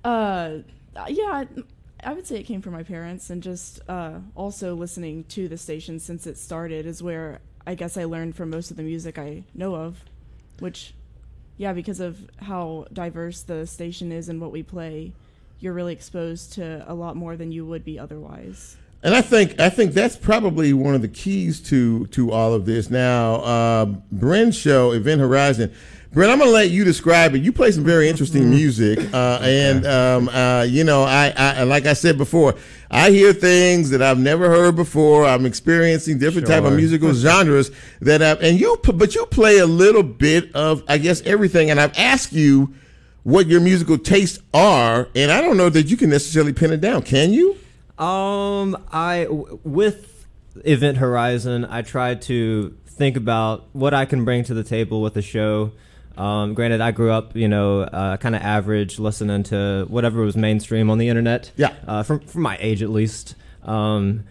Uh, yeah, I would say it came from my parents, and just also listening to the station since it started is where I guess I learned from most of the music I know of, which, yeah, because of how diverse the station is and what we play, you're really exposed to a lot more than you would be otherwise. And I think that's probably one of the keys to all of this. Now, Bryn's show, Event Horizon. Bryn, I'm gonna let you describe it. You play some very interesting music, and you know, I like I said before, I hear things that I've never heard before. I'm experiencing different type of musical genres but you play a little bit of, I guess, everything. And I've asked you what your musical tastes are, and I don't know that you can necessarily pin it down. Can you? With Event Horizon, I tried to think about what I can bring to the table with the show. Granted, I grew up, kind of average, listening to whatever was mainstream on the internet. Yeah. From my age, at least. Around,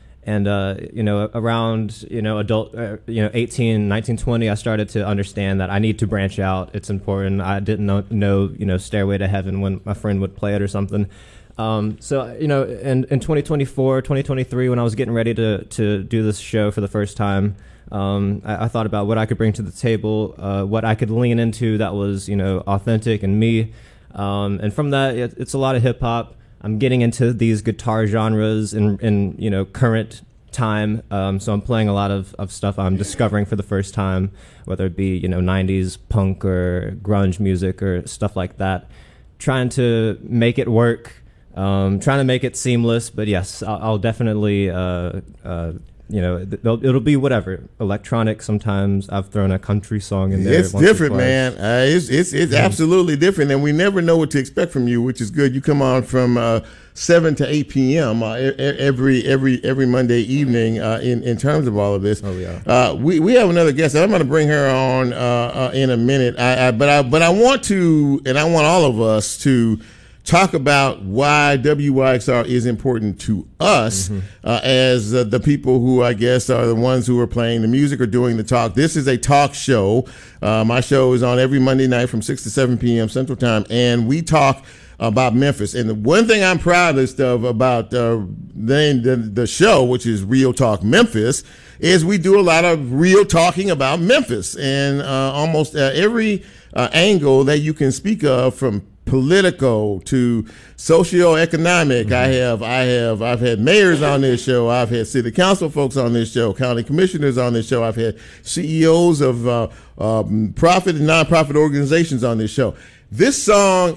adult, 18, 19, 20, I started to understand that I need to branch out. It's important. I didn't know, Stairway to Heaven when my friend would play it or something. In 2024, 2023, when I was getting ready to do this show for the first time, I thought about what I could bring to the table, what I could lean into that was, authentic and me. And from that, it's a lot of hip hop. I'm getting into these guitar genres in current time. So I'm playing a lot of stuff I'm discovering for the first time, whether it be, 90s punk or grunge music or stuff like that. Trying to make it work. Trying to make it seamless, but yes, I'll definitely, it'll be whatever. Electronic sometimes. I've thrown a country song in there. It's different, man. It's absolutely different, and we never know what to expect from you, which is good. You come on from 7 to 8 p.m. Every Monday evening in terms of all of this. Oh yeah. We have another guest. I'm going to bring her on in a minute. But I want to, and I want all of us to talk about why WYXR is important to us as the people who I guess are the ones who are playing the music or doing the talk. This is a talk show. My show is on every Monday night from 6 to 7 p.m. Central Time, and we talk about Memphis. And the one thing I'm proudest of about the show, which is Real Talk Memphis, is we do a lot of real talking about Memphis and almost every angle that you can speak of, from political to socioeconomic. I've had mayors on this show. I've had city council folks on this show, county commissioners on this show. I've had CEOs of profit and nonprofit organizations on this show. This show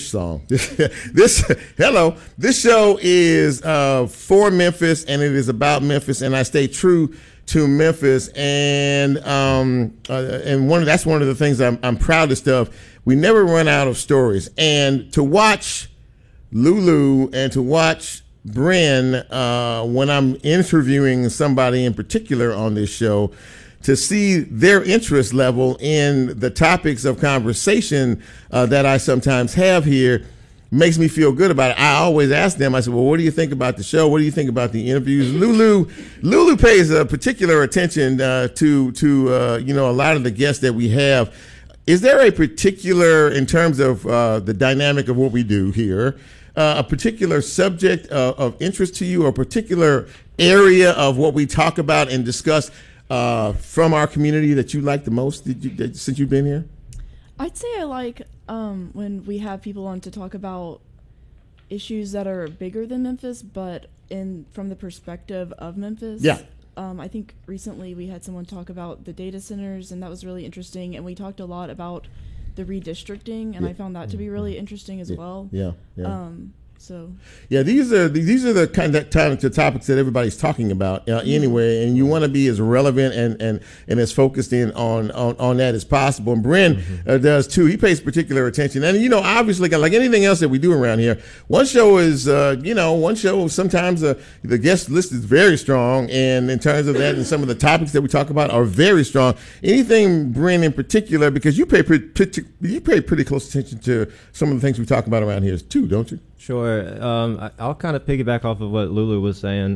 is for Memphis, and it is about Memphis, and I stay true to Memphis, and that's one of the things I'm proudest of. We never run out of stories, and to watch Lulu and to watch Bryn when I'm interviewing somebody in particular on this show, to see their interest level in the topics of conversation that I sometimes have here makes me feel good about it. I always ask them, I said, well, what do you think about the show? What do you think about the interviews? Lulu pays a particular attention to a lot of the guests that we have. Is there a particular, in terms of the dynamic of what we do here, a particular subject of interest to you, or a particular area of what we talk about and discuss from our community that you like the most since you've been here? I'd say I like when we have people on to talk about issues that are bigger than Memphis, but from the perspective of Memphis. Yeah. I think recently we had someone talk about the data centers, and that was really interesting. And we talked a lot about the redistricting, and I found that to be really interesting as well. Yeah. These are the kind of topics that everybody's talking about anyway, and you want to be as relevant and as focused in on that as possible. And Bryn does too. He pays particular attention, and obviously, like anything else that we do around here, one show sometimes the guest list is very strong, and in terms of that, and some of the topics that we talk about are very strong. Anything, Bryn, in particular, because you pay pretty close attention to some of the things we talk about around here too, don't you? Sure. I'll kind of piggyback off of what Lulu was saying.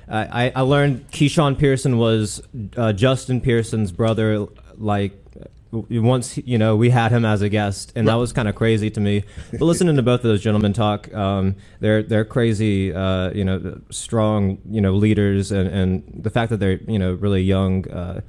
I learned Keyshawn Pearson was Justin Pearson's brother, like once we had him as a guest, and that was kind of crazy to me. But listening to both of those gentlemen talk, they're crazy, strong, leaders, and the fact that they're really young,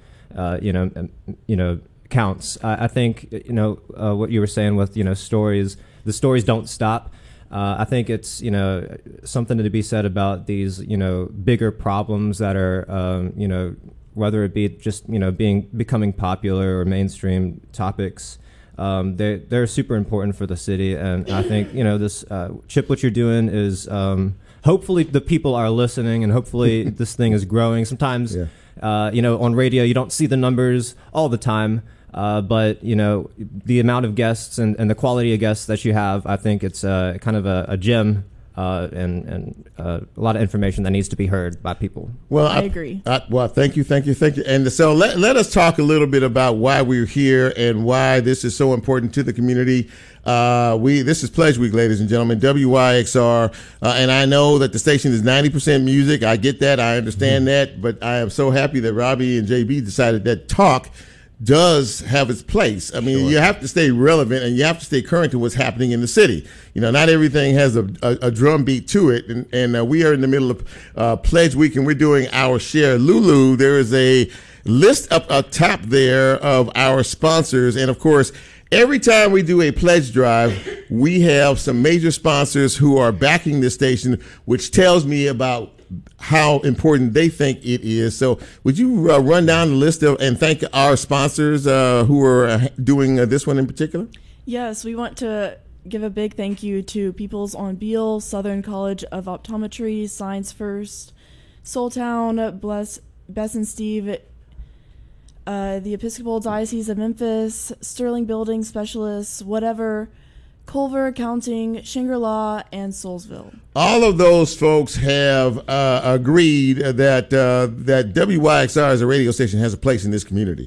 counts. I think what you were saying with stories. The stories don't stop. I think it's something to be said about these bigger problems that are whether it be just becoming popular or mainstream topics. They're super important for the city, and I think this Chip, what you're doing is hopefully the people are listening, and hopefully this thing is growing. Sometimes on radio you don't see the numbers all the time. But the amount of guests and the quality of guests that you have, I think it's kind of a gem and a lot of information that needs to be heard by people. Well, I agree. Well, thank you. And so let us talk a little bit about why we're here and why this is so important to the community. This is Pledge Week, ladies and gentlemen, WYXR, and I know that the station is 90% music. I get that. I understand that. But I am so happy that Robbie and JB decided that talk does have its place. I mean, you have to stay relevant and you have to stay current to what's happening in the city. Not everything has a drum beat to it. And we are in the middle of Pledge Week, and we're doing our share. Lulu, there is a list up top there of our sponsors. And of course, every time we do a pledge drive, we have some major sponsors who are backing this station, which tells me about how important they think it is. So would you run down the list and thank our sponsors who are doing this one in particular? Yes, we want to give a big thank you to Peoples on Beale, Southern College of Optometry, Science First, Soultown, Bess and Steve, the Episcopal Diocese of Memphis, Sterling Building Specialists, Whatever, Culver Accounting, Shangri-La, and Soulsville. All of those folks have agreed that WYXR as a radio station has a place in this community.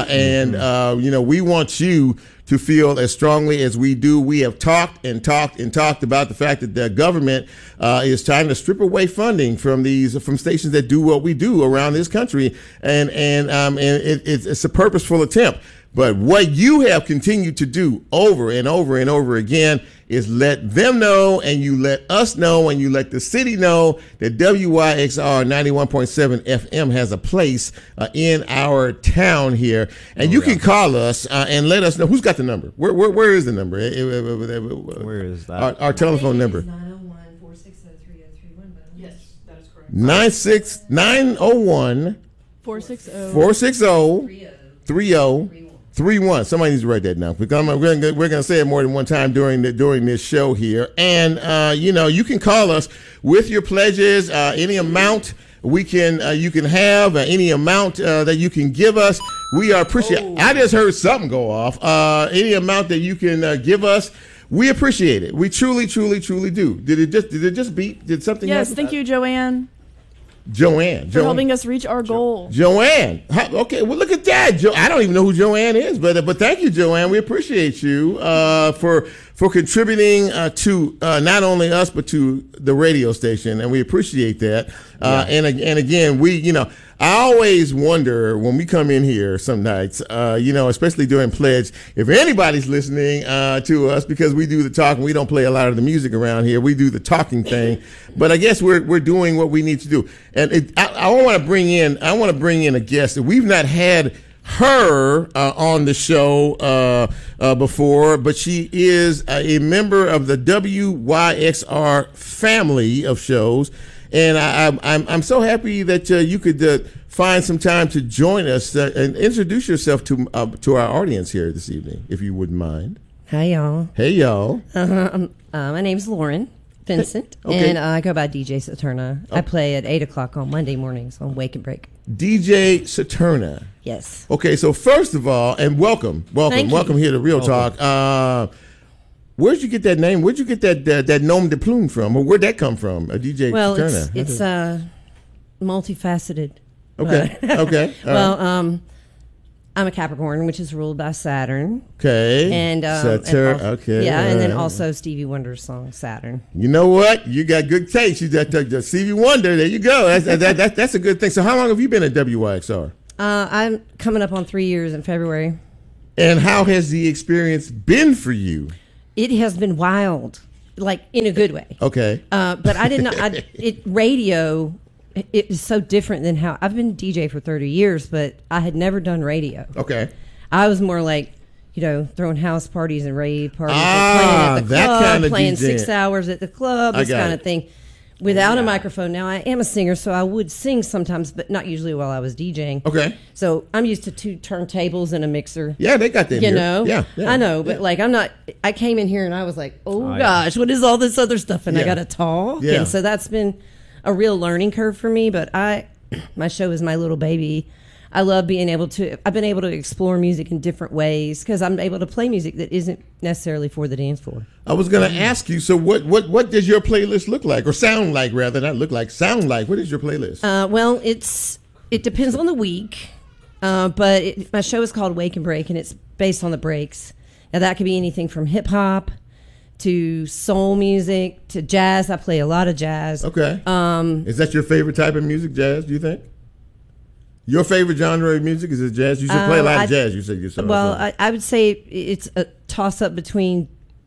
We want you to feel as strongly as we do. We have talked about the fact that the government is trying to strip away funding from stations that do what we do around this country, and it's a purposeful attempt. But what you have continued to do over and over and over again is let them know, and you let us know, and you let the city know that WYXR 91.7 FM has a place in our town here. And you can call us and let us know. Who's got the number? Where is the number? Where is that? Our telephone number. 901-460-3031. Yes, that is correct. 901 460 3031. Somebody needs to write that down. We're gonna say it more than one time during this show here. And you can call us with your pledges, any amount you can have, any amount that you can give us. We appreciate. I just heard something go off. Any amount that you can give us, we appreciate it. We truly, truly, truly do. Did it just beep? Did something happen? Yes, thank you, Joanne. Joanne. For helping us reach our goal. Joanne. Okay, well, look at that. I don't even know who Joanne is, but thank you, Joanne. We appreciate you for contributing to not only us, but to the radio station, and we appreciate that. And again, I always wonder when we come in here some nights, especially during Pledge, if anybody's listening to us, because we do the talking. We don't play a lot of the music around here. We do the talking thing, but I guess we're doing what we need to do. And I want to bring in a guest that we've not had her on the show before, but she is a member of the WYXR family of shows. And I'm so happy that you could find some time to join us and introduce yourself to our audience here this evening, if you wouldn't mind. Hi, y'all. Hey, y'all. My name's Lauren Vincent, okay. And I go by DJ Saturna. I play at 8 o'clock on Monday mornings on Wake and Break. DJ Saturna. Yes. Okay, so first of all, and welcome here to Real Talk. Where'd you get that name? Where'd you get that nom de plume from? Or where'd that come from? A DJ Saturna. It's multifaceted. Okay. Okay. I'm a Capricorn, which is ruled by Saturn. Okay. And okay. Yeah, and then also Stevie Wonder's song Saturn. You know what? You got good taste. You got the Stevie Wonder. There you go. That's a good thing. So how long have you been at WYXR? I'm coming up on 3 years in February. And how has the experience been for you? It has been wild, like in a good way. Okay. But I didn't. Radio. It is so different than how I've been DJ for 30 years, but I had never done radio. Okay. I was more like, throwing house parties and rave parties, Ah, playing at the that club, kind of playing DJing. 6 hours at the club, this got kind it. of thing. Without a microphone. Now, I am a singer, so I would sing sometimes, but not usually while I was DJing. Okay. So I'm used to 2 turntables and a mixer. Yeah, they got that You here. know? Yeah, I know, but yeah. like I'm not, I came in here and I was like, oh yeah. gosh, what is all this other stuff? And Yeah. I got to talk. Yeah. And so that's been a real learning curve for me, but my show is my little baby. I love being able to, I've been able to explore music in different ways because I'm able to play music that isn't necessarily for the dance floor. I was going to ask you, so what does your playlist look like, or sound like, rather, not look like, sound like? What is your playlist? Well, it depends on the week, but my show is called Wake and Break, and it's based on the breaks. Now, that could be anything from hip-hop to soul music to jazz. I play a lot of jazz. Okay. Is that your favorite type of music, jazz, do you think? Your favorite genre of music is it jazz? You should play a lot of jazz, you said yourself. Well, I would say it's a toss-up between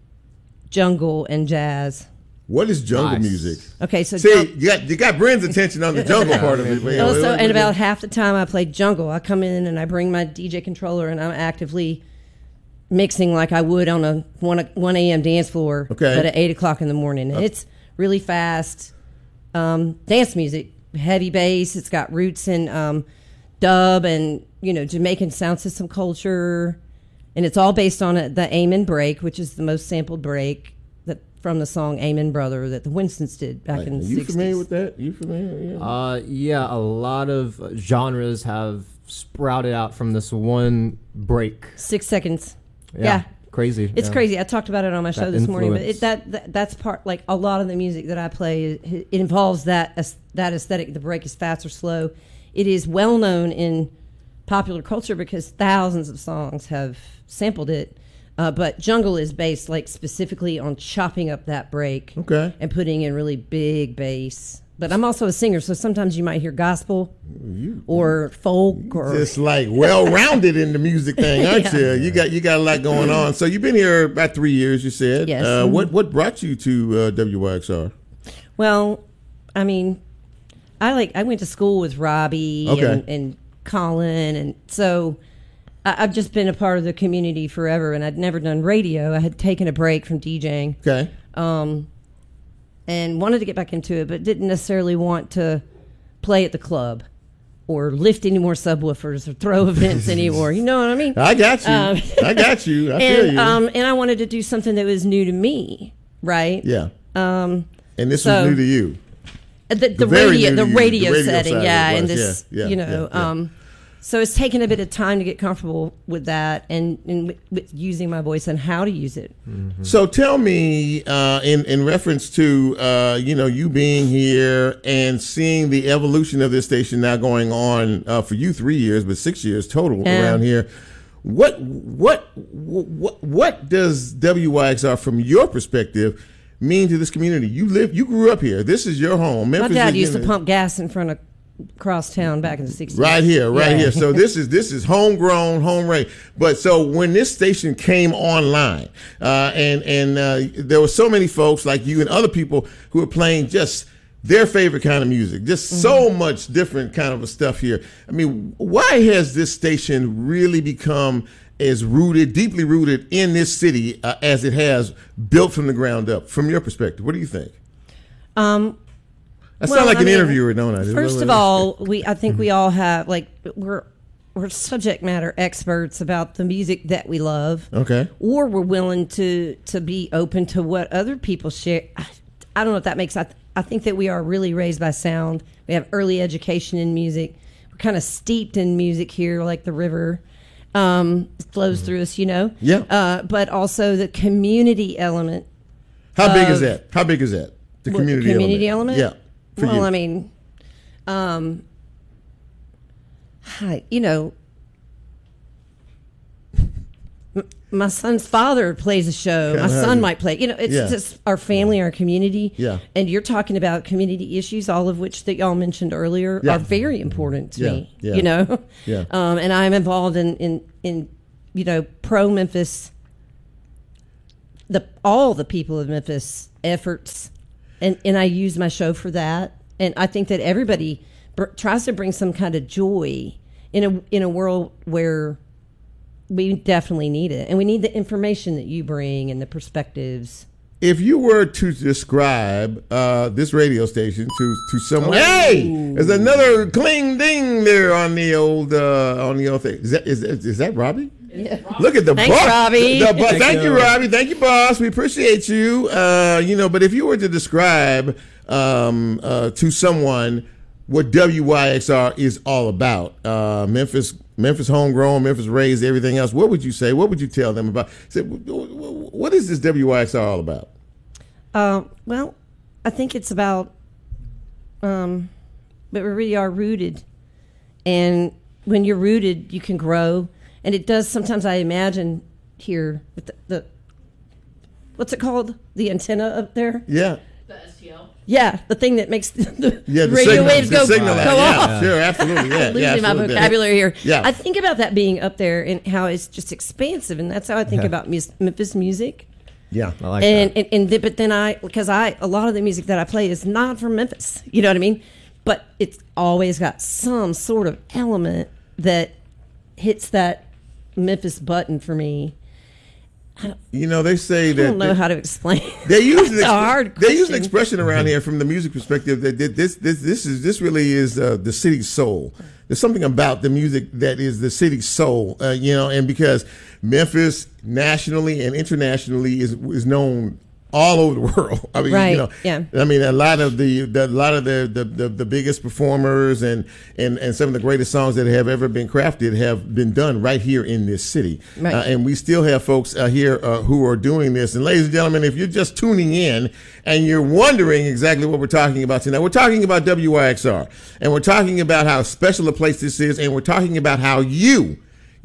jungle and jazz. What is jungle Nice. music? Okay, so See, you got Bryn's attention on the jungle part of it. also, and about half the time I play jungle, I come in and I bring my DJ controller and I'm actively mixing like I would on a 1 a.m. dance floor, Okay. but at 8 o'clock in the morning. And it's really fast dance music, heavy bass. It's got roots in dub and, Jamaican sound system culture. And it's all based on the Amen break, which is the most sampled break from the song Amen Brother that the Winstons did back in the 60s. You familiar with that? You familiar? Yeah. Yeah, a lot of genres have sprouted out from this one break. 6 seconds. Yeah. Crazy. It's yeah. crazy. I talked about it on my show That this morning, but influence. that's part, like a lot of the music that I play, it involves that aesthetic. The break is fast or slow. It is well known in popular culture because thousands of songs have sampled it. But jungle is based like specifically on chopping up that break Okay. and putting in really big bass. But I'm also a singer, so sometimes you might hear gospel or folk or Just like well-rounded in the music thing, aren't you? You got a lot going on. So you've been here about 3 years, you said. Yes. What brought you to WYXR? Well, I mean, I went to school with Robbie Okay. and Colin, and so I've just been a part of the community forever. And I'd never done radio. I had taken a break from DJing, Okay. and wanted to get back into it, but didn't necessarily want to play at the club or lift any more subwoofers or throw events anymore. You know what I mean? I got you. I got you. I feel you. And I wanted to do something that was new to me, right? Yeah. And this so- was new to you. The very radio, new the to you. radio The radio setting, side of yeah, it and was, this, yeah, yeah. so it's taken a bit of time to get comfortable with that and with using my voice and how to use it. So tell me, in reference to you being here and seeing the evolution of this station now going on for you 3 years, but 6 years total around here. What does WYXR from your perspective mean to this community? You grew up here. This is your home. My Memphis dad is, used to pump gas in front of cross town back in the 60s. Right here. Yeah. So this is homegrown, home raised. But so when this station came online, and there were so many folks like you and other people who were playing just their favorite kind of music, just so much different kind of stuff here. I mean, why has this station really become as deeply rooted in this city as it has, built from the ground up? From your perspective, what do you think? I sound like an interviewer, don't I? First of all, I think we all have, like, we're subject matter experts about the music that we love. Okay. Or we're willing to be open to what other people share. I don't know if that makes. I think that we are really raised by sound. We have early education in music. We're kind of steeped in music here, like the river flows through us, Yeah. But also the community element. How big is that? How big is that? The What, community element? Yeah. For Well, you. I mean, my son's father plays a show. My son might play. It's Yeah. just our family, our community. Yeah. And you're talking about community issues, all of which that y'all mentioned earlier Yeah. are very important to Yeah. me. Yeah. Yeah. And I'm involved in pro Memphis, all the people of Memphis efforts, and I use my show for that. And I think that everybody tries to bring some kind of joy in a world where we definitely need it, and we need the information that you bring and the perspectives. If you were to describe this radio station to someone, hey, there's another cling ding there on the old thing. Is that Robbie? Yeah. Look at the Thanks, boss. Robbie. Thank you, Robbie. Thank you, boss. We appreciate you. But if you were to describe to someone what WYXR is all about, Memphis homegrown, Memphis raised, everything else, what would you say? What would you tell them about? Say, what is this WYXR all about? Well, I think it's about, but we really are rooted, and when you're rooted, you can grow. And it does sometimes, I imagine, here with the what's it called? The antenna up there? Yeah. The STL. Yeah, the thing that makes the radio signal, waves go off. Yeah, sure, absolutely. Yeah, Losing my vocabulary here. Yeah. I think about that being up there and how it's just expansive, and that's how I think about Memphis music. Yeah, I like that. But then a lot of the music that I play is not from Memphis. You know what I mean? But it's always got some sort of element that hits that Memphis button for me. They say that I don't know how to explain. They use an question. expression around here from the music perspective that this really is the city's soul. There's something about the music that is the city's soul, and because Memphis nationally and internationally is known all over the world. I mean, right. Yeah. I mean, a lot of the biggest performers and some of the greatest songs that have ever been crafted have been done right here in this city. Right. And we still have folks here who are doing this. And ladies and gentlemen, if you're just tuning in and you're wondering exactly what we're talking about tonight, we're talking about WYXR, and we're talking about how special a place this is, and we're talking about how you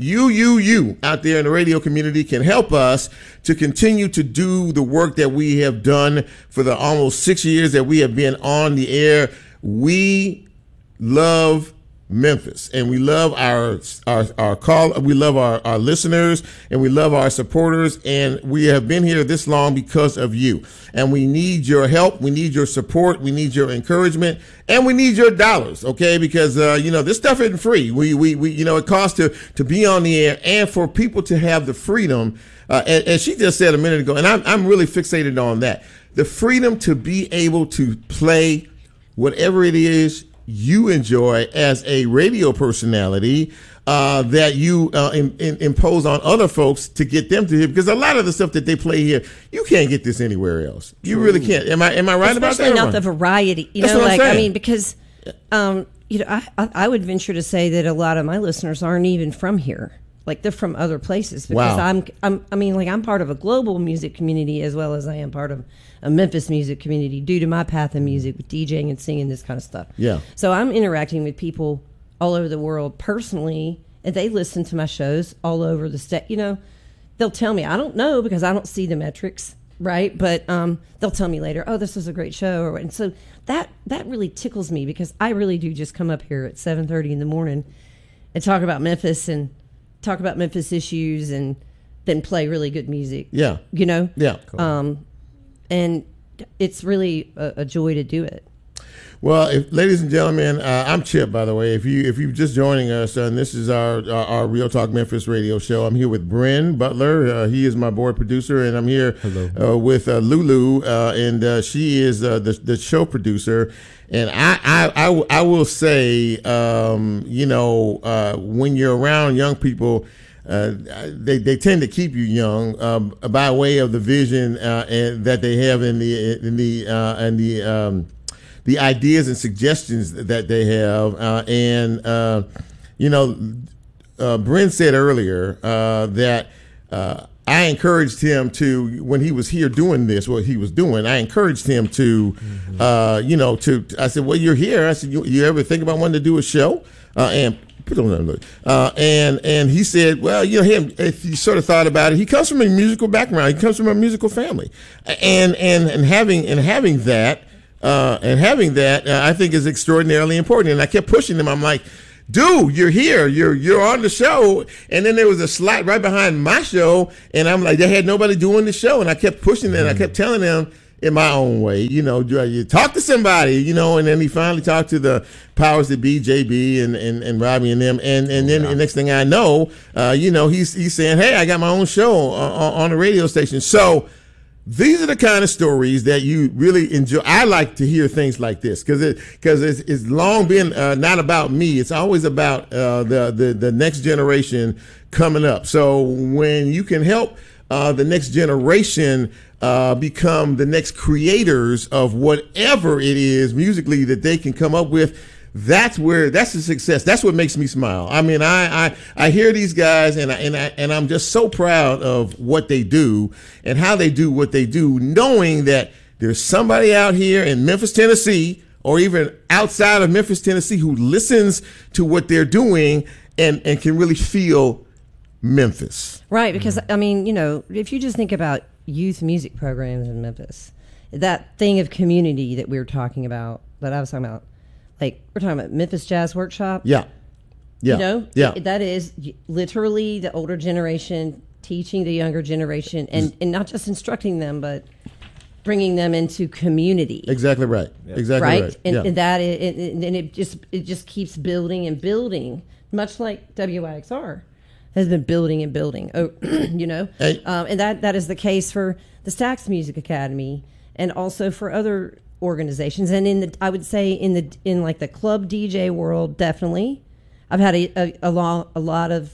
out there in the radio community can help us to continue to do the work that we have done for the almost 6 years that we have been on the air. We love Memphis, and we love our call. We love our listeners, and we love our supporters, and we have been here this long because of you. And we need your help. We need your support. We need your encouragement, and we need your dollars. Okay, because this stuff isn't free. We it costs to be on the air, and for people to have the freedom. As she just said a minute ago, and I'm really fixated on that, the freedom to be able to play whatever it is you enjoy as a radio personality that you impose on other folks to get them to hear, because a lot of the stuff that they play here, you can't get this anywhere else. You really can't. Am I right about that? Especially not the variety. That's what I'm saying. Because I would venture to say that a lot of my listeners aren't even from here. Like, they're from other places, because Wow. I'm part of a global music community as well as I am part of a Memphis music community due to my path in music with DJing and singing, this kind of stuff. Yeah. So I'm interacting with people all over the world personally, and they listen to my shows all over the state. They'll tell me, I don't know because I don't see the metrics, right? But they'll tell me later, oh, this was a great show. And so that really tickles me, because I really do just come up here at 7:30 in the morning and talk about Memphis and talk about Memphis issues, and then play really good music. Yeah. Yeah. Cool. And it's really a joy to do it. Well, ladies and gentlemen, I'm Chip, by the way. If you're just joining us, and this is our Real Talk Memphis radio show, I'm here with Bryn Butler. He is my board producer, and I'm here with Lulu, and she is the show producer. And I will say, when you're around young people, they tend to keep you young by way of the vision and that they have in the ideas and suggestions that they have. Bryn said earlier that I encouraged him to, when he was here doing this, what he was doing, I encouraged him to, I said, well, you're here. I said, you ever think about wanting to do a show? And put on that look. And he said, well, if you sort of thought about it, he comes from a musical background. He comes from a musical family. And having that, I think is extraordinarily important. And I kept pushing him. I'm like, dude, you're here, you're on the show. And then there was a slot right behind my show, and I'm like, they had nobody doing the show, and I kept pushing it. I kept telling them in my own way, you talk to somebody, and then he finally talked to the powers that be, JB and Robbie and them, and then the next thing I know, he's saying, hey, I got my own show on the radio station. So these are the kind of stories that you really enjoy. I like to hear things like this because it's long been not about me. It's always about the next generation coming up. So when you can help the next generation become the next creators of whatever it is musically that they can come up with, that's a success. That's what makes me smile. I mean, I hear these guys and I'm just so proud of what they do and how they do what they do, knowing that there's somebody out here in Memphis, Tennessee, or even outside of Memphis, Tennessee, who listens to what they're doing and can really feel Memphis. Right, because I mean, if you just think about youth music programs in Memphis, that thing of community that we were talking about, that I was talking about, like we're talking about Memphis Jazz Workshop. Yeah. That is literally the older generation teaching the younger generation, and not just instructing them, but bringing them into community. Exactly right. Yeah. Exactly right. And that and it just keeps building and building, much like WIXR has been building and building. And that is the case for the Stax Music Academy, and also for other organizations. And I would say in like the club DJ world, definitely, I've had a lot of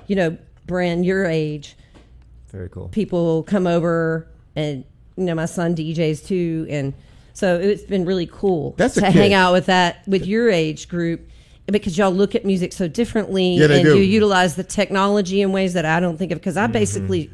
brand your age, very cool people come over, and my son DJs too, and so it's been really cool to hang out with your age group, because y'all look at music so differently, and you utilize the technology in ways that I don't think of, because I basically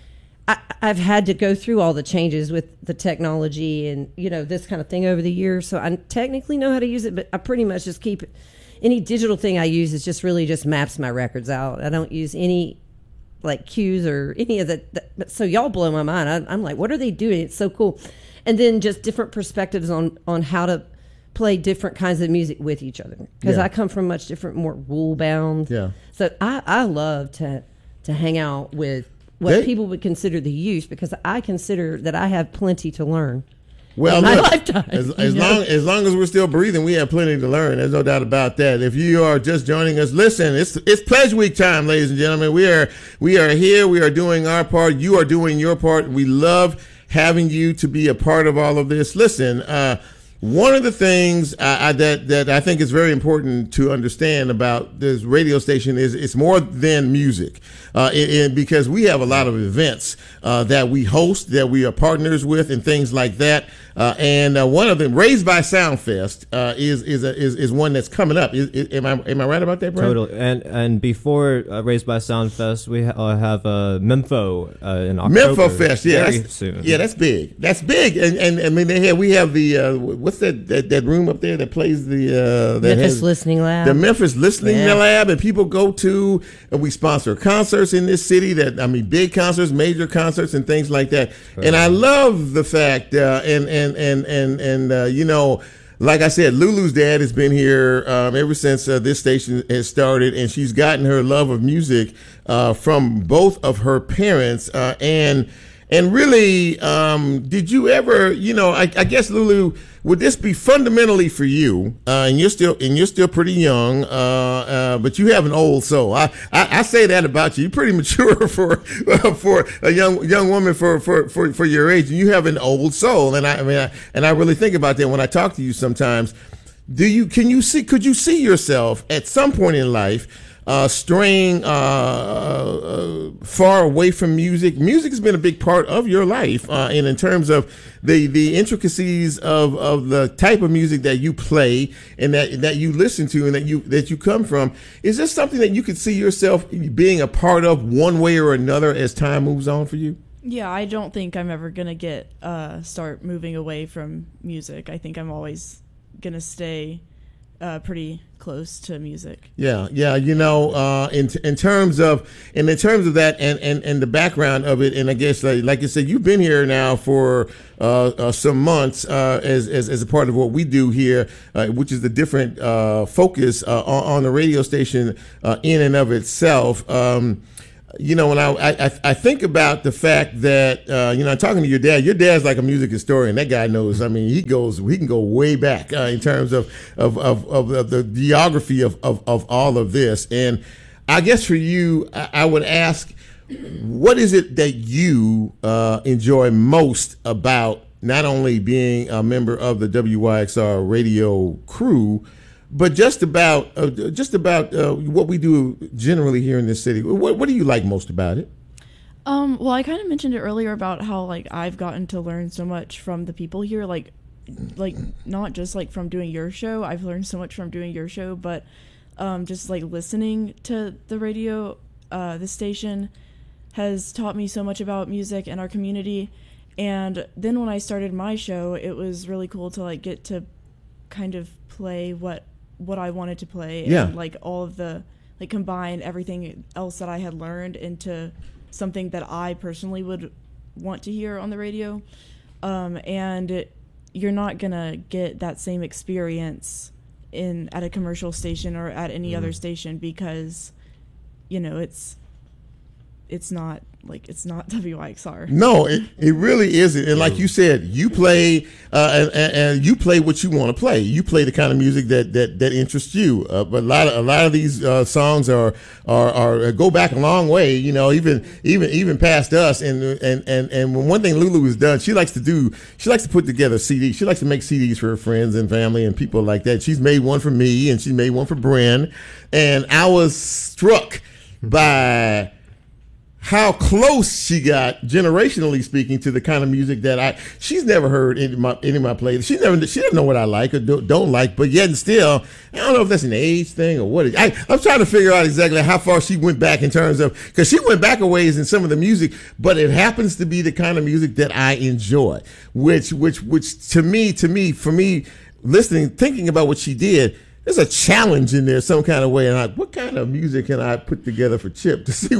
I've had to go through all the changes with the technology and this kind of thing over the years, so I technically know how to use it, but I pretty much just keep it. Any digital thing I use is just really just maps my records out. I don't use any like cues or any of that. So y'all blow my mind. I'm like, what are they doing? It's so cool. And then just different perspectives on how to play different kinds of music with each other, because I come from much different, more rule bound. Yeah. So I love to hang out with what people would consider the youth, because I consider that I have plenty to learn. Well, in my lifetime. As long as we're still breathing, we have plenty to learn. There's no doubt about that. If you are just joining us, listen, it's Pledge Week time, ladies and gentlemen. We are here. We are doing our part. You are doing your part. We love having you to be a part of all of this. Listen, one of the things that I think is very important to understand about this radio station is it's more than music, because we have a lot of events that we host, that we are partners with, and things like that. And one of them, Raised by Soundfest, is one that's coming up. Am I right about that, Brian? Totally. And before Raised by Soundfest, we have Mempho in October. Mempho Fest, very soon. Yeah, that's big. That's big. And I mean, we have the what's that room up there that plays the Memphis Listening Lab. The Memphis Listening Lab, and people go to. And we sponsor concerts in this city. Big concerts, major concerts, and things like that. Right. And I love the fact like I said, Lulu's dad has been here ever since this station has started, and she's gotten her love of music from both of her parents. And really, did you ever, I guess, Lulu, would this be fundamentally for you? And you're still pretty young, but you have an old soul. I say that about you. You're pretty mature for a young woman for your age, and you have an old soul. And I really think about that when I talk to you sometimes. Could you see yourself at some point in life straying far away from music? Music has been a big part of your life, and in terms of the intricacies of the type of music that you play and that you listen to and that you come from. Is this something that you could see yourself being a part of one way or another as time moves on for you? Yeah, I don't think I'm ever gonna start moving away from music. I think I'm always gonna stay pretty close to music. Yeah. You know, in terms of that and the background of it, and I guess like you said, you've been here now for some months as a part of what we do here, which is the different focus on the radio station in and of itself. You know, when I think about the fact that, you know, I'm talking to your dad's like a music historian. That guy knows. I mean, he can go way back in terms of the geography of all of this. And I guess for you, I would ask, what is it that you enjoy most about not only being a member of the WYXR radio crew, but just about what we do generally here in this city? What do you like most about it? Well, I kind of mentioned it earlier about how like I've gotten to learn so much from the people here, like not just like from doing your show. I've learned so much from doing your show, but just like listening to the radio, the station has taught me so much about music and our community. And then when I started my show, it was really cool to like get to kind of play what I wanted to play, and like all of the like combine everything else that I had learned into something that I personally would want to hear on the radio. And you're not gonna get that same experience at a commercial station or at any other station, because you know it's not WYXR. No, it really isn't. And like you said, you play and you play what you want to play. You play the kind of music that interests you. But a lot of these songs are go back a long way. You know, even past us. And one thing Lulu has done, she likes to put together CDs. She likes to make CDs for her friends and family and people like that. She's made one for me, and she made one for Bren. And I was struck by how close she got, generationally speaking, to the kind of music that she's never heard any of my playlists. She doesn't know what I like or don't like, but yet and still, I don't know if that's an age thing or what. I'm trying to figure out exactly how far she went back in terms of, because she went back a ways in some of the music, but it happens to be the kind of music that I enjoy, which to me, for me, listening, thinking about what she did, there's a challenge in there some kind of way, and what kind of music can I put together for Chip to see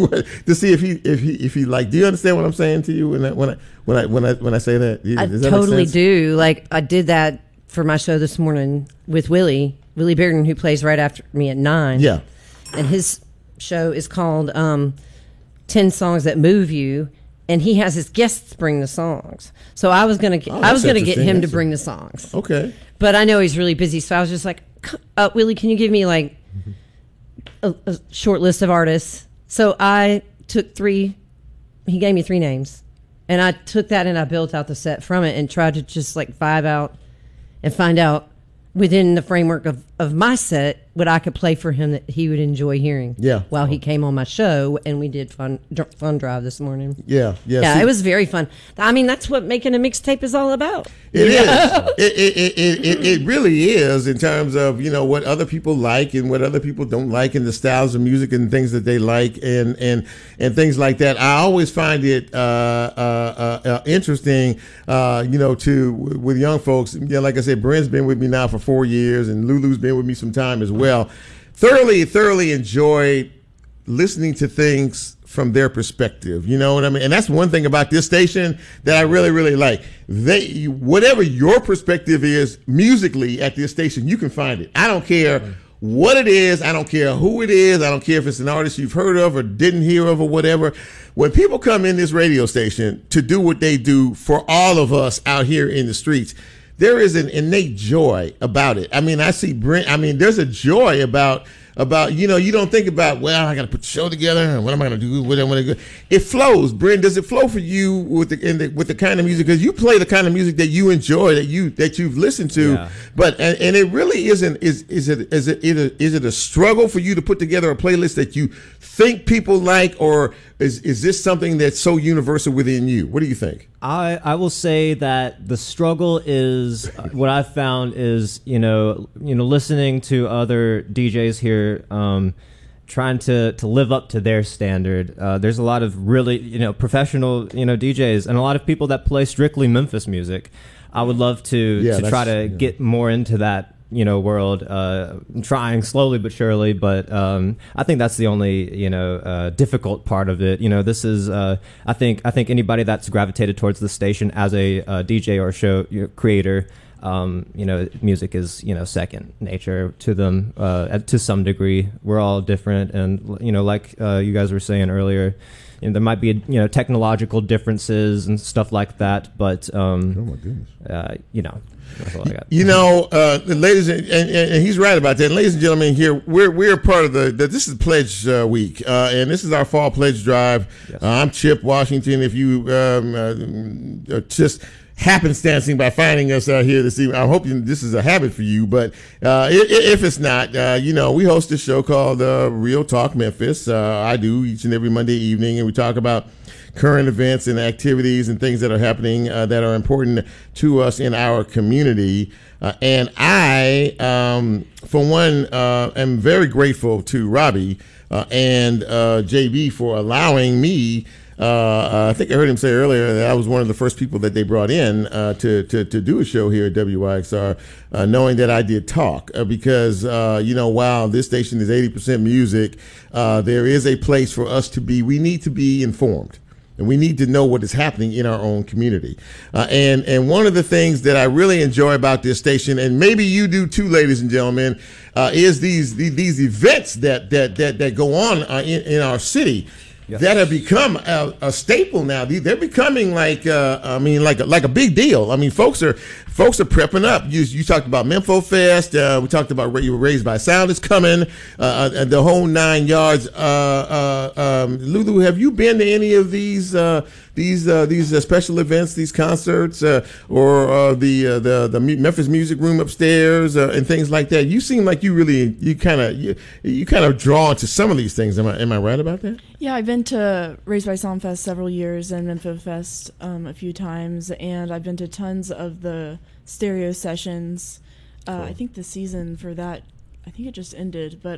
if he like? Do you understand what I'm saying to you when I say that? Does that totally make sense? do. Like I did that for my show this morning with Willie Bearden, who plays right after me at 9. Yeah, and his show is called 10 Songs That Move You, and he has his guests bring the songs. So I was gonna get him to bring the songs. Okay, but I know he's really busy, so I was just like, Willie, can you give me like a short list of artists? So I took 3. He gave me 3 names, and I took that and I built out the set from it and tried to just like vibe out and find out within the framework of my set what I could play for him that he would enjoy hearing. Yeah. While he came on my show, and we did fun drive this morning. Yeah. Yeah, it was very fun. I mean, that's what making a mixtape is all about. It is. It really is, in terms of, you know, what other people like and what other people don't like, and the styles of music and things that they like and things like that. I always find it interesting, you know, with young folks. You know, like I said, Bren's been with me now for 4 years, and Lulu's been with me some time as well. Thoroughly enjoyed listening to things from their perspective. You know what I mean? And that's one thing about this station that I really, really like. Whatever your perspective is musically at this station, you can find it. I don't care what it is. I don't care who it is. I don't care if it's an artist you've heard of or didn't hear of or whatever. When people come in this radio station to do what they do for all of us out here in the streets, there is an innate joy about it. I mean, I see Brent. I mean, there's a joy about, you know, you don't think about, well, I got to put the show together, and what am I going to do? What am I going to do? It flows. Brent, does it flow for you with the kind of music? Because you play the kind of music that you enjoy, that you've listened to. Yeah. But and it really isn't. Is it a struggle for you to put together a playlist that you think people like, or is this something that's so universal within you? What do you think? I will say that the struggle is what I've found is, you know, listening to other DJs here, trying to live up to their standard. There's a lot of really, you know, professional, you know, DJs, and a lot of people that play strictly Memphis music. I would love to try to get more into that world, trying slowly but surely. But I think that's the only difficult part of it. This is I think anybody that's gravitated towards the station as a DJ or show creator, music is second nature to them to some degree. We're all different, and like you guys were saying earlier, there might be technological differences and stuff like that, but oh my goodness, that's all I got. Ladies and he's right about that. Ladies and gentlemen, here we're part of this is Pledge Week, and this is our fall pledge drive. Yes. I'm Chip Washington. If you just happenstancing by finding us here this evening, I'm hoping this is a habit for you. But if it's not, we host a show called Real Talk Memphis. I do each and every Monday evening, and we talk about current events and activities and things that are happening that are important to us in our community. And I, for one, am very grateful to Robbie and JB for allowing me. I think I heard him say earlier that I was one of the first people that they brought in to do a show here at WYXR, knowing that I did talk because, while this station is 80% music, there is a place for us to be. We need to be informed. And we need to know what is happening in our own community. And one of the things that I really enjoy about this station, and maybe you do too, ladies and gentlemen, is these events that go on in our city. Yes. That have become a staple now. They're becoming like a big deal. I mean, folks are prepping up. You talked about Mempho Fest. We talked about Raised by Sound is coming. The whole 9 yards. Lulu, have you been to any of these special events, these concerts, or the Memphis Music Room upstairs and things like that? You seem like you kind of drawn to some of these things. Am I right about that? Yeah, I've been to Raised by Sound Fest several years and Mempho Fest a few times, and I've been to tons of the stereo sessions. Cool. I think the season for that, I think it just ended, but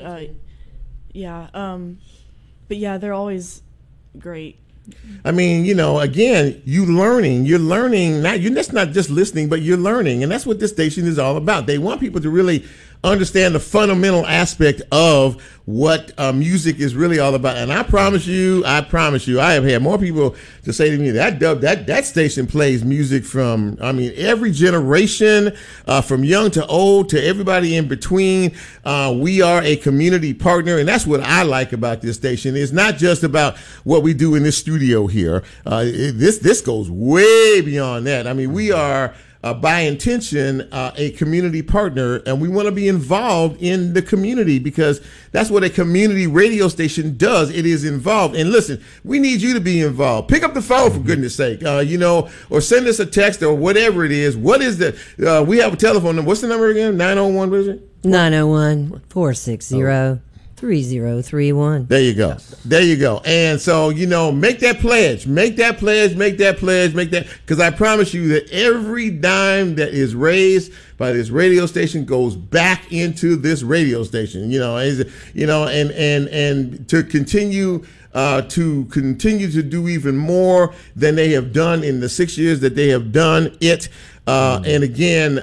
they're always great. I mean, again, you're learning, that's not just listening, but you're learning. And that's what this station is all about. They want people to really understand the fundamental aspect of what music is really all about. And I promise you, I have had more people to say to me that station plays music from, every generation, from young to old to everybody in between. We are a community partner, and that's what I like about this station. It's not just about what we do in this studio here. This goes way beyond that. I mean, we are by intention, a community partner, and we want to be involved in the community because that's what a community radio station does. It is involved. And listen, we need you to be involved. Pick up the phone, for goodness sake, or send us a text or whatever it is. What is the, we have a telephone number. What's the number again? 901, what is it? 901-460-3031. There you go. There you go. And so, make that pledge, because I promise you that every dime that is raised by this radio station goes back into this radio station, and to continue to do even more than they have done in the 6 years that they have done it. And again,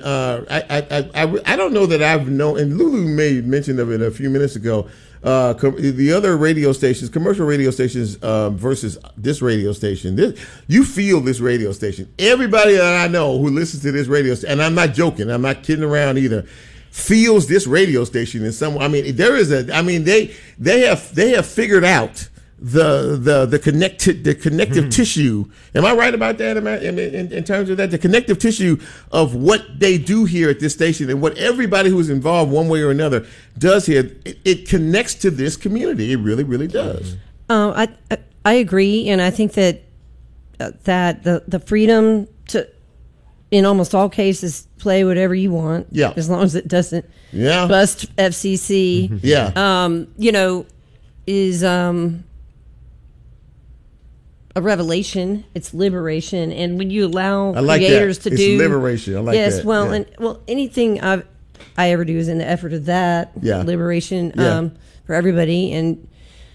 I don't know that I've known, and Lulu made mention of it a few minutes ago, the other radio stations, commercial radio stations versus this radio station. You feel this radio station. Everybody that I know who listens to this radio station, and I'm not joking, I'm not kidding around either, feels this radio station in some way. I mean, they have figured out the connective tissue. Am I right about that? In terms of that, the connective tissue of what they do here at this station and what everybody who is involved one way or another does here, it connects to this community. It really, really does. I agree, and I think that the freedom to, in almost all cases, play whatever you want. Yeah. As long as it doesn't bust FCC. Yeah. Is a revelation. It's liberation, and when you allow creators to do liberation, I like that. Yes, well, anything I ever do is in the effort of that liberation for everybody, and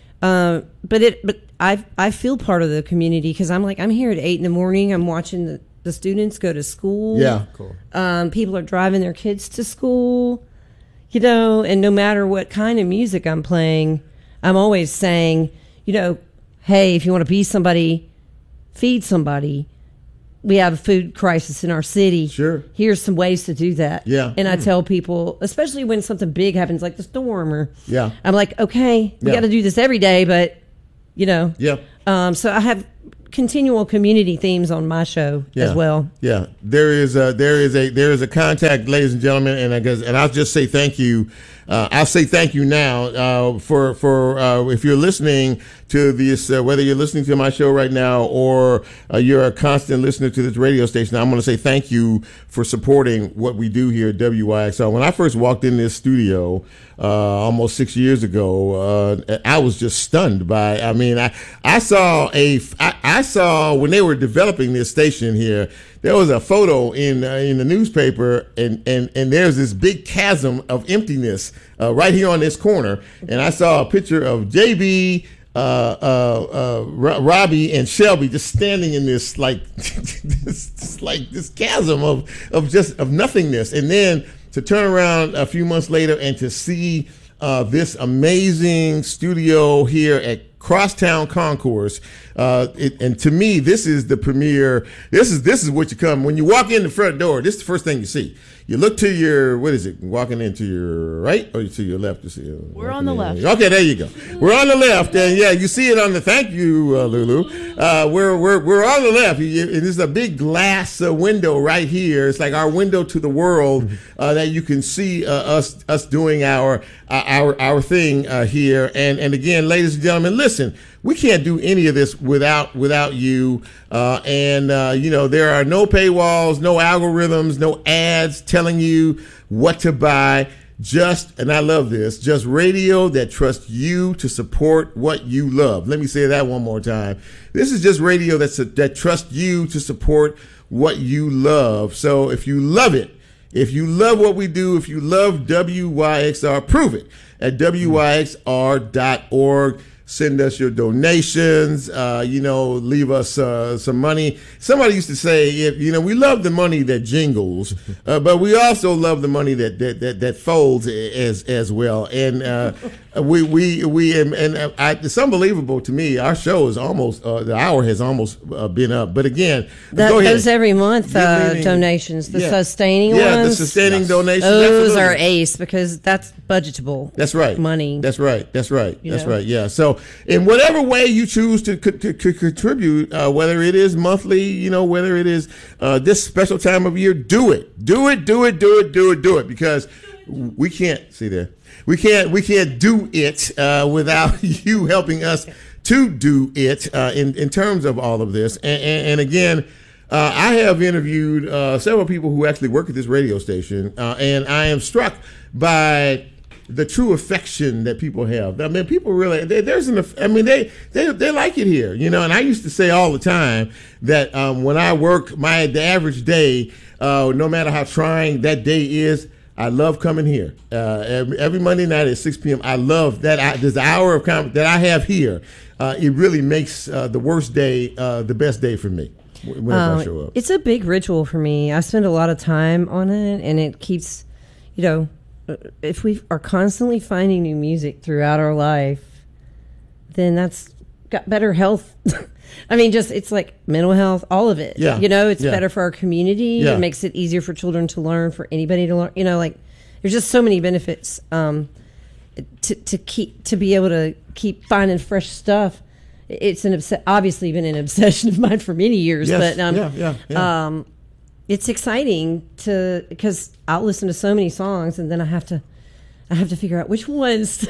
but I feel part of the community because I'm here at 8 a.m. I'm watching the students go to school. Yeah. Cool. People are driving their kids to school, you know, and no matter what kind of music I'm playing, I'm always saying, you know, hey, if you want to be somebody, feed somebody. We have a food crisis in our city. Sure. Here's some ways to do that. Yeah. And I tell people, especially when something big happens, like the storm, or Yeah. I'm like, okay, we Yeah. got to do this every day, but you know. Yeah. So I have continual community themes on my show as well. Yeah, there is a contact, ladies and gentlemen, and I'll just say thank you. I'll say thank you now for if you're listening to this, whether you're listening to my show right now or you're a constant listener to this radio station. I'm going to say thank you for supporting what we do here at WYXR. When I first walked in this studio almost 6 years ago, I was just stunned by. I mean, I saw when they were developing this station here. There was a photo in the newspaper, and there's this big chasm of emptiness right here on this corner. And I saw a picture of JB, Robbie, and Shelby just standing in this this chasm of nothingness. And then to turn around a few months later and to see this amazing studio here at Crosstown Concourse, and to me, this is the premiere. This is what you come when you walk in the front door. This is the first thing you see. You look to your, what is it? Walking into your right or to your left? You see. We're on the left. Okay, there you go. We're on the left, and yeah, you see it on the. Thank you, Lulu. We're on the left. There's a big glass window right here. It's like our window to the world that you can see us doing our thing here. And again, ladies and gentlemen, listen. We can't do any of this without you. You know, there are no paywalls, no algorithms, no ads telling you what to buy. And I love this, just radio that trusts you to support what you love. Let me say that one more time. This is just radio that trusts you to support what you love. So if you love it, if you love what we do, if you love WYXR, prove it at WYXR.org. Send us your donations, leave us some money. Somebody used to say, we love the money that jingles, but we also love the money that folds as well. And it's unbelievable to me. Our show is almost, the hour has almost been up. But again, go ahead. Those every month donations, the sustaining ones. Yeah, the sustaining donations. Those are ace because that's budgetable. That's right. Money. That's right. Yeah. So in whatever way you choose to contribute, whether it is monthly, whether it is this special time of year, do it. Because we can't we can't do it without you helping us to do it in terms of all of this. And again, I have interviewed several people who actually work at this radio station, and I am struck by the true affection that people have. I mean, people really, they like it here, and I used to say all the time that when I work the average day, no matter how trying that day is, I love coming here. Every Monday night at 6 p.m., I love that this hour of that I have here. It really makes the worst day the best day for me whenever I show up. It's a big ritual for me. I spend a lot of time on it, and it keeps, if we are constantly finding new music throughout our life, then that's got better health. I mean, it's like mental health, all of it. Yeah. It's better for our community. Yeah. It makes it easier for children to learn, for anybody to learn. There's just so many benefits to be able to keep finding fresh stuff. It's obviously been an obsession of mine for many years. Yes. But it's exciting because I'll listen to so many songs and then I have to figure out which ones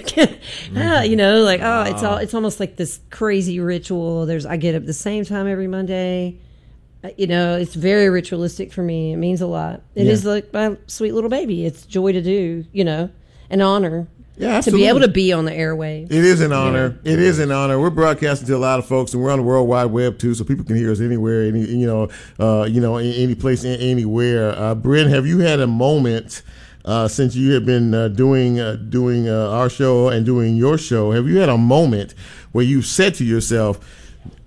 it's almost like this crazy ritual. I get up at the same time every Monday. It's very ritualistic for me. It means a lot. It is like my sweet little baby. It's joy to do, an honor. Yeah, To absolutely. be able to be on the airwaves. It is an honor. Yeah. It is an honor. We're broadcasting to a lot of folks, and we're on the World Wide Web too, so people can hear us anywhere, any place, anywhere. Bryn, have you had a moment since you have been doing our show and doing your show? Have you had a moment where you said to yourself,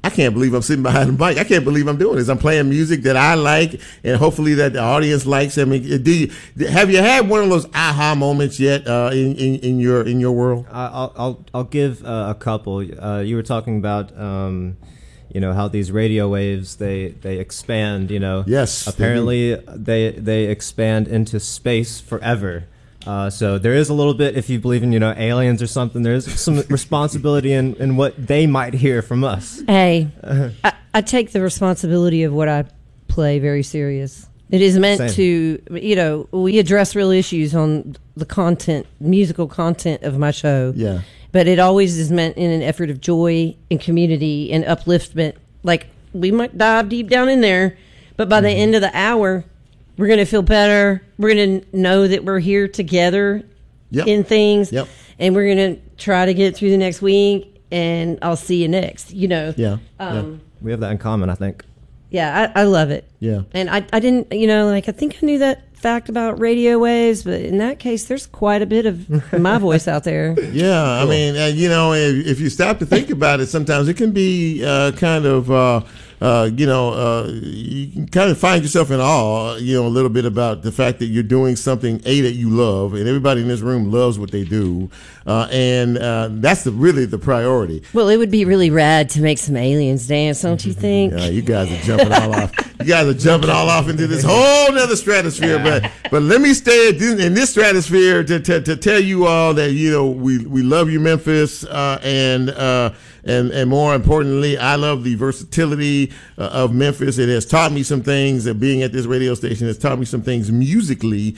I can't believe I'm sitting behind the mic. I can't believe I'm doing this. I'm playing music that I like, and hopefully that the audience likes. I mean, have you had one of those aha moments yet in your world? I'll give a couple. You were talking about how these radio waves they expand. Yes. Apparently they expand into space forever. So there is a little bit, if you believe in aliens or something, there is some responsibility in what they might hear from us. Hey, I take the responsibility of what I play very serious. It is meant to, we address real issues on the musical content of my show. Yeah. But it always is meant in an effort of joy and community and upliftment. Like, we might dive deep down in there, but by the end of the hour, we're going to feel better. We're going to know that we're here together in things. Yep. And we're going to try to get through the next week, and I'll see you next, Yeah. We have that in common, I think. Yeah, I love it. Yeah. And I didn't, I think I knew that fact about radio waves, but in that case, there's quite a bit of my voice out there. Yeah. Cool. I mean, if you stop to think about it, sometimes it can be kind of, you can kind of find yourself in awe, a little bit about the fact that you're doing something, that you love, and everybody in this room loves what they do. And that's really the priority. Well, it would be really rad to make some aliens dance, don't you think? Yeah, you guys are jumping all off. You guys are jumping all off into this whole nother stratosphere. But let me stay in this stratosphere to tell you all that, we love you, Memphis, and more importantly, I love the versatility of Memphis. It has taught me some things. Being at this radio station has taught me some things musically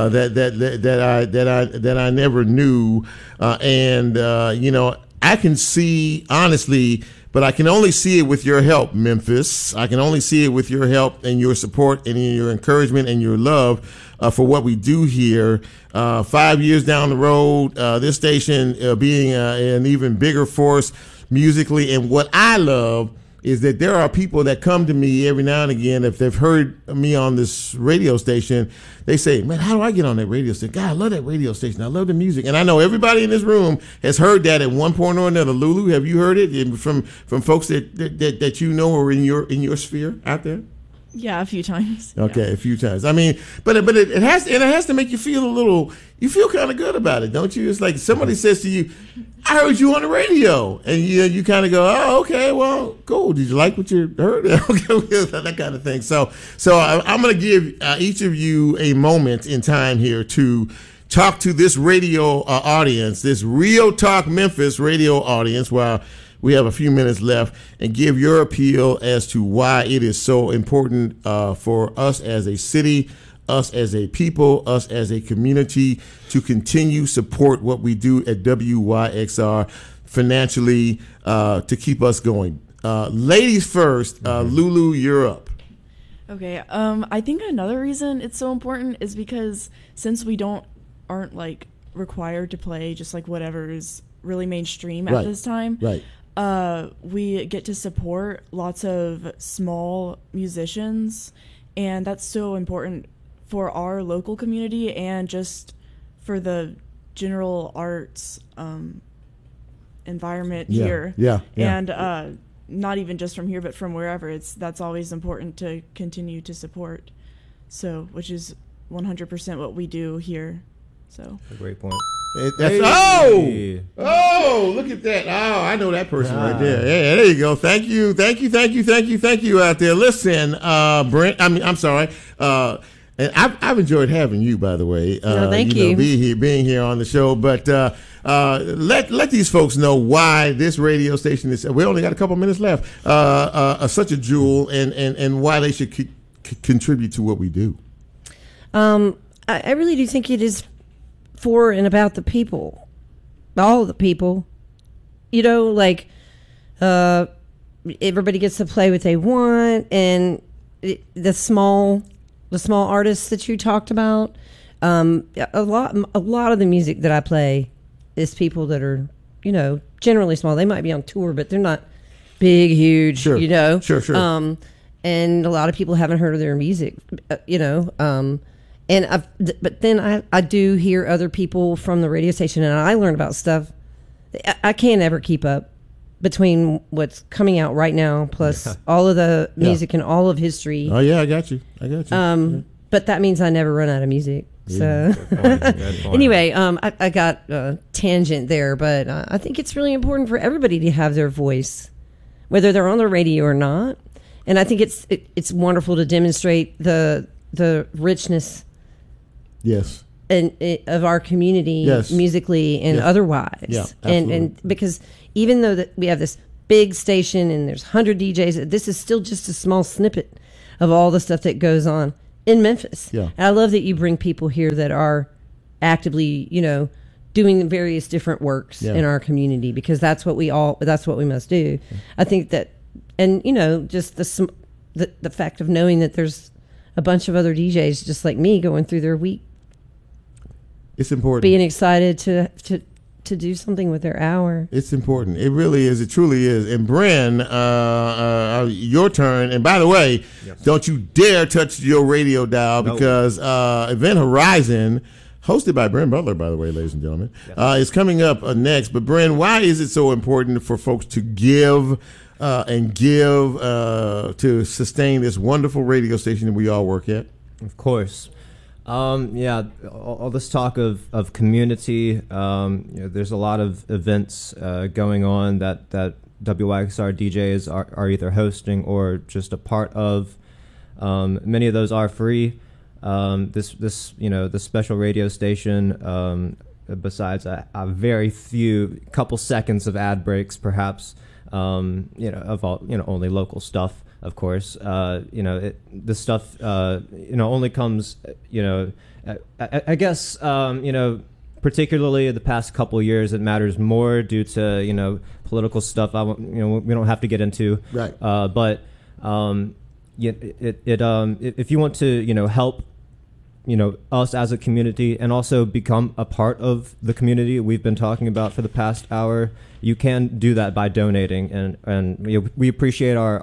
that I never knew. I can see, honestly, but I can only see it with your help, Memphis. I can only see it with your help and your support and your encouragement and your love for what we do here. 5 years down the road, this station being an even bigger force musically. And what I love is that there are people that come to me every now and again. If they've heard me on this radio station, they say, man, how do I get on that radio station? God, I love that radio station. I love the music. And I know everybody in this room has heard that at one point or another. Lulu, have you heard it from folks that you know are in your sphere out there? Yeah, a few times. Okay, yeah. A few times. I mean, but it has to make you feel you feel kind of good about it, don't you? It's like somebody says to you, I heard you on the radio. And you kind of go, oh, okay, well, cool. Did you like what you heard? Okay, that kind of thing. So I'm going to give each of you a moment in time here to talk to this radio audience, this Real Talk Memphis radio audience, while we have a few minutes left, and give your appeal as to why it is so important for us as a city, us as a people, us as a community to continue support what we do at WYXR financially to keep us going. Ladies first, Lulu, you're up. Okay. I think another reason it's so important is because since we aren't like required to play just like whatever is really mainstream at this time. Right. We get to support lots of small musicians, and that's so important for our local community and just for the general arts environment here. Yeah. And not even just from here, but from wherever. That's always important to continue to support. So, which is 100% what we do here. So. A great point. Oh, look at that. Oh, I know that person right there. Yeah, there you go. Thank you out there. Listen, Brent, I'm sorry. And I've enjoyed having you, by the way. Thank you. Being here on the show. But let these folks know why this radio station is, we only got a couple minutes left, such a jewel and why they should contribute to what we do. I really do think it is for and about the people, all the people, everybody gets to play what they want, and the small artists that you talked about, a lot of the music that I play is people that are, generally small. They might be on tour, but they're not big, huge, Sure. Sure. And a lot of people haven't heard of their music, but then I do hear other people from the radio station, and I learn about stuff I can't ever keep up. between what's coming out right now plus all of the music and all of history. Oh yeah, I got you. But that means I never run out of music. So anyway, I got a tangent there, but I think it's really important for everybody to have their voice, whether they're on the radio or not. And I think it's wonderful to demonstrate the richness, yes, of our community, musically and otherwise. Yeah, and because even though that we have this big station and there's 100 DJs, this is still just a small snippet of all the stuff that goes on in Memphis. Yeah. And I love that you bring people here that are actively, doing various different works in our community, because that's what we must do. Yeah. I think that, and just the fact of knowing that there's a bunch of other DJs just like me going through their week. It's important. Being excited to do something with their hour. It's important. It really is. It truly is. And Bren, your turn. And by the way, don't you dare touch your radio dial, because Event Horizon, hosted by Bren Butler, by the way, ladies and gentlemen, is coming up next. But Bren, why is it so important for folks to give to sustain this wonderful radio station that we all work at? Of course. All this talk of community, there's a lot of events going on that WYXR DJs are either hosting or just a part of. Many of those are free. This special radio station, besides a very few couple seconds of ad breaks, perhaps, of all, only local stuff. Of course, this stuff, only comes, I guess, particularly the past couple of years, it matters more due to, political stuff. We don't have to get into. Right. But if you want to, help, us as a community and also become a part of the community we've been talking about for the past hour, you can do that by donating, and we appreciate our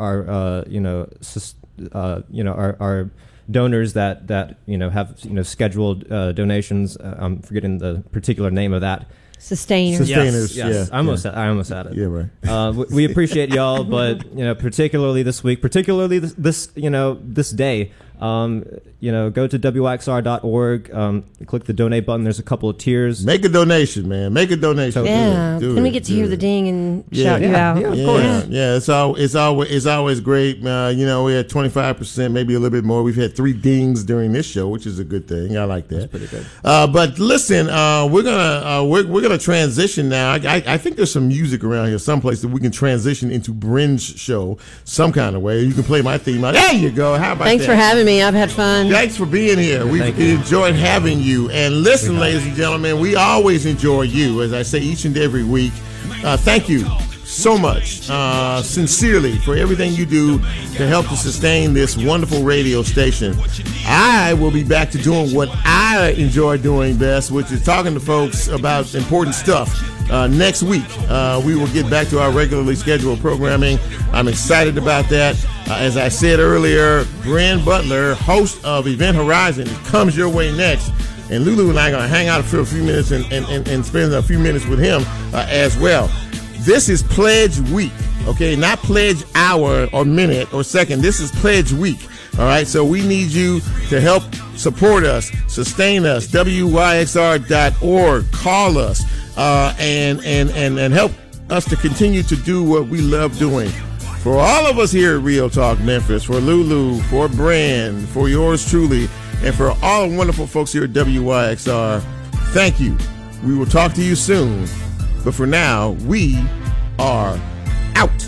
donors that have scheduled donations. I'm forgetting the particular name of that. Sustainers. Yes. I almost had it. Yeah, right. We appreciate y'all, but particularly this week, particularly this day. Go to WYXR.org, click the donate button. There's a couple of tiers. Make a donation, man. Make a donation. Yeah. Can we get to hear the ding and shout you out? Yeah, of course. Yeah. It's always great. We had 25%, maybe a little bit more. We've had 3 dings during this show, which is a good thing. I like that. That's pretty good. But listen, we're gonna transition now. I think there's some music around here, someplace that we can transition into Bren's show some kind of way. You can play my theme. There you go. How about Thanks that? for having me. I've had fun. Thanks for being here. We've enjoyed having you. And listen, ladies and gentlemen, we always enjoy you, as I say each and every week. Thank you so much, sincerely, for everything you do to help to sustain this wonderful radio station. I will be back to doing what I enjoy doing best, which is talking to folks about important stuff. Next week, we will get back to our regularly scheduled programming. I'm excited about that. As I said earlier, Bren Butler, host of Event Horizon, comes your way next. And Lulu and I are going to hang out for a few minutes and spend a few minutes with him as well. This is Pledge Week, okay? Not Pledge Hour or Minute or Second. This is Pledge Week, all right? So we need you to help support us, sustain us. WYXR.org. Call us and help us to continue to do what we love doing. For all of us here at Real Talk Memphis, for Lulu, for Bren, for yours truly, and for all the wonderful folks here at WYXR, thank you. We will talk to you soon. But for now, we are out.